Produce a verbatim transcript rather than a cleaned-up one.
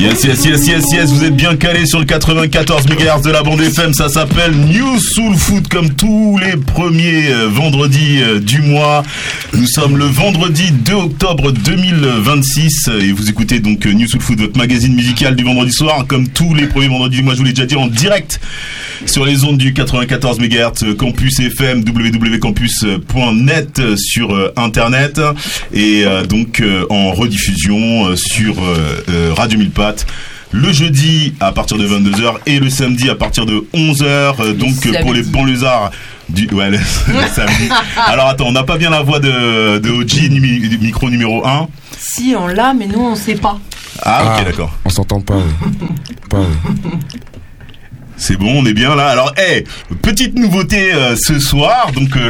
Yes, yes, yes, yes, yes, vous êtes bien calés sur le quatre-vingt-quatorze mégahertz de la bande F M, ça s'appelle New Soul Food comme tous les premiers euh, vendredis euh, du mois. Nous sommes le vendredi deux octobre deux mille vingt-six et vous écoutez donc euh, New Soul Food, votre magazine musical du vendredi soir, comme tous les premiers vendredis du mois, je vous l'ai déjà dit, en direct sur les ondes du quatre-vingt-quatorze mégahertz, Campus F M, w w w point campus point net sur euh, internet et euh, donc euh, en rediffusion euh, sur euh, euh, Radio Mille Pattes le jeudi à partir de vingt-deux heures et le samedi à partir de onze heures, euh, donc euh, pour les banlieusards du ouais le, le samedi. Alors attends, on n'a pas bien la voix de de O G numi, micro numéro un. Si on l'a, mais nous on sait pas. Ah ok, Ah, d'accord. On s'entend pas, oui. Pas, oui. C'est bon, on est bien là. Alors, hey, petite nouveauté euh, ce soir. Donc, euh,